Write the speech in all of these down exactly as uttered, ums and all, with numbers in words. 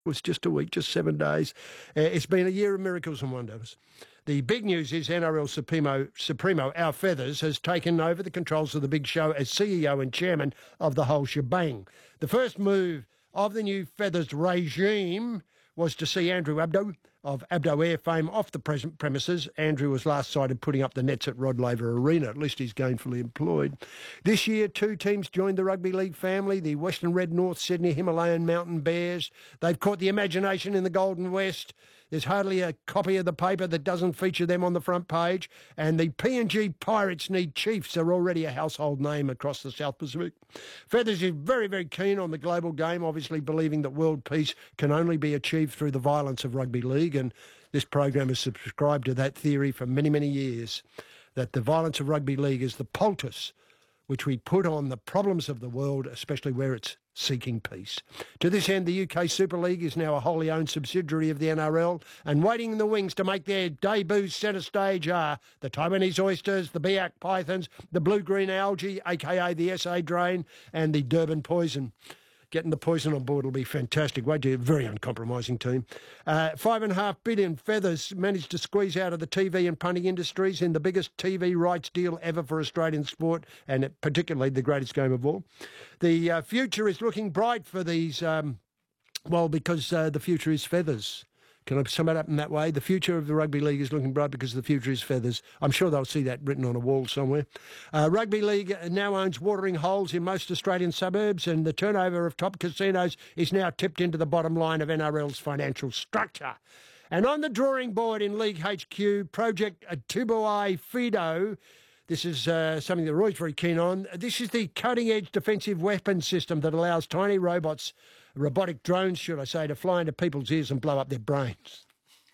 was just a week, just seven days. Uh, it's been a year of miracles and wonders. The big news is N R L Supremo, Supremo, Our Feathers, has taken over the controls of the big show as C E O and chairman of the whole shebang. The first move of the new Feathers regime was to see Andrew Abdo of Abdo Air fame off the present premises. Andrew was last sighted putting up the nets at Rod Laver Arena. At least he's gainfully employed. This year, two teams joined the Rugby League family, the Western Red North Sydney Himalayan Mountain Bears. They've caught the imagination in the Golden West. There's hardly a copy of the paper that doesn't feature them on the front page. And the P N G Pirates Need Chiefs are already a household name across the South Pacific. Feathers is very, very keen on the global game, obviously believing that world peace can only be achieved through the violence of rugby league. And this program has subscribed to that theory for many, many years, that the violence of rugby league is the poultice which we put on the problems of the world, especially where it's seeking peace. To this end, the U K Super League is now a wholly owned subsidiary of the N R L, and waiting in the wings to make their debuts centre stage are the Taiwanese Oysters, the Biak Pythons, the Blue-Green Algae, aka the S A Drain, and the Durban Poison. Getting the Poison on board will be fantastic. Won't you? Very uncompromising team. Uh, five and a half billion Feathers managed to squeeze out of the T V and punting industries in the biggest T V rights deal ever for Australian sport, and particularly the greatest game of all. The uh, future is looking bright for these, um, well, because uh, the future is Feathers. Can I sum it up in that way? The future of the Rugby League is looking bright because the future is Feathers. I'm sure they'll see that written on a wall somewhere. Uh, Rugby League now owns watering holes in most Australian suburbs, and the turnover of top casinos is now tipped into the bottom line of N R L's financial structure. And on the drawing board in League H Q, Project Tubuai Fido. This is uh, something that Roy's very keen on. This is the cutting-edge defensive weapon system that allows tiny robots, robotic drones, should I say, to fly into people's ears and blow up their brains.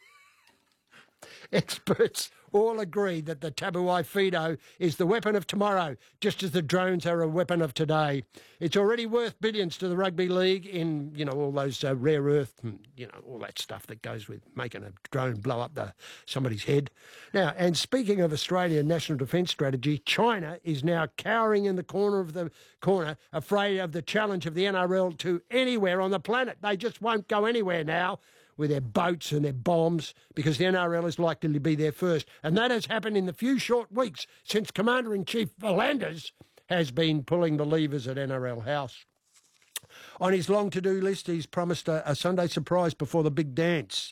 Experts all agree that the Tubuai Fido is the weapon of tomorrow, just as the drones are a weapon of today. It's already worth billions to the Rugby League in, you know, all those uh, rare earth, and, you know, all that stuff that goes with making a drone blow up the, somebody's head. Now, and speaking of Australian national defence strategy, China is now cowering in the corner of the corner, afraid of the challenge of the N R L to anywhere on the planet. They just won't go anywhere now with their boats and their bombs, because the N R L is likely to be there first. And that has happened in the few short weeks since Commander-in-Chief Volanders has been pulling the levers at N R L House. On his long to-do list, he's promised a, a Sunday surprise before the big dance.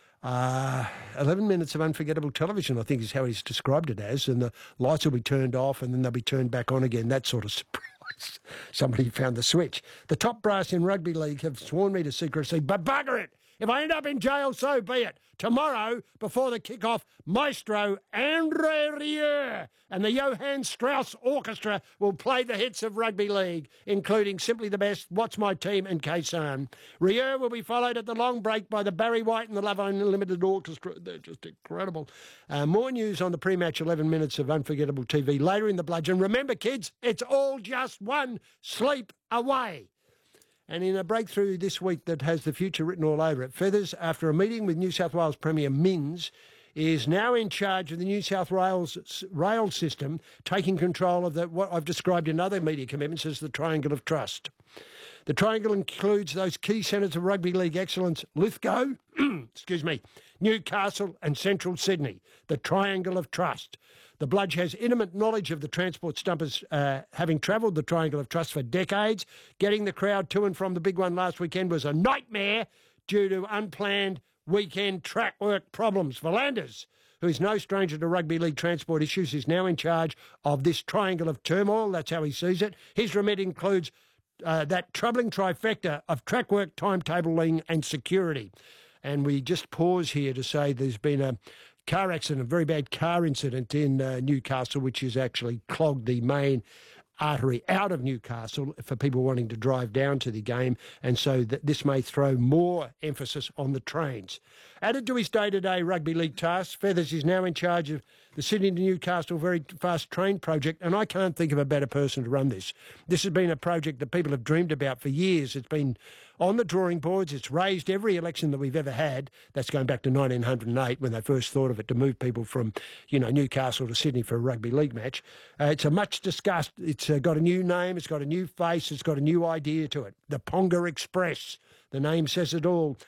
Uh, eleven minutes of unforgettable television, I think, is how he's described it as, and the lights will be turned off and then they'll be turned back on again, that sort of surprise. Somebody found the switch. The top brass in Rugby League have sworn me to secrecy, but bugger it! If I end up in jail, so be it. Tomorrow, before the kick-off, Maestro Andre Rieu and the Johann Strauss Orchestra will play the hits of Rugby League, including Simply the Best, What's My Team and Kaysan. Rieu will be followed at the long break by the Barry White and the Love Unlimited Orchestra. They're just incredible. Uh, more news on the pre-match eleven minutes of unforgettable T V later in the bludgeon. Remember, kids, it's all just one sleep away. And in a breakthrough this week that has the future written all over it, Feathers, after a meeting with New South Wales Premier Minns, is now in charge of the New South Wales rail system, taking control of the, what I've described in other media commitments as the Triangle of Trust. The triangle includes those key centres of rugby league excellence, Lithgow, excuse me, Newcastle and Central Sydney, the Triangle of Trust. The Bludge has intimate knowledge of the transport stumpers, uh, having travelled the Triangle of Trust for decades. Getting the crowd to and from the big one last weekend was a nightmare due to unplanned weekend track work problems. Volanders, who is no stranger to rugby league transport issues, is now in charge of this triangle of turmoil. That's how he sees it. His remit includes uh, that troubling trifecta of track work, timetabling and security. And we just pause here to say there's been a car accident, a very bad car incident in uh, Newcastle, which has actually clogged the main artery out of Newcastle for people wanting to drive down to the game, and so that this may throw more emphasis on the trains. Added to his day-to-day rugby league tasks, Feathers is now in charge of the Sydney to Newcastle very fast train project, and I can't think of a better person to run this. This has been a project that people have dreamed about for years. It's been on the drawing boards. It's raised every election that we've ever had. That's going back to nineteen oh eight when they first thought of it, to move people from, you know, Newcastle to Sydney for a rugby league match. Uh, it's a much discussed, it's uh, got a new name, it's got a new face, it's got a new idea to it. The Ponga Express. The The name says it all.